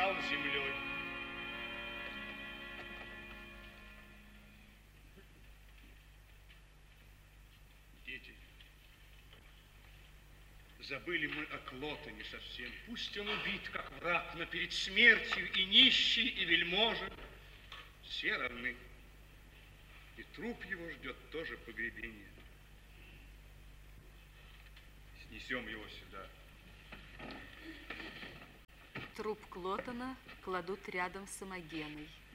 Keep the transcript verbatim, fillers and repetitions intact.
стал землей. Дети, забыли мы о Клотоне совсем. Пусть он убит, как враг, но перед смертью и нищий, и вельможа все равны. И труп его ждет тоже погребение. Снесем его сюда. Труп Клотона кладут рядом с Имогеной.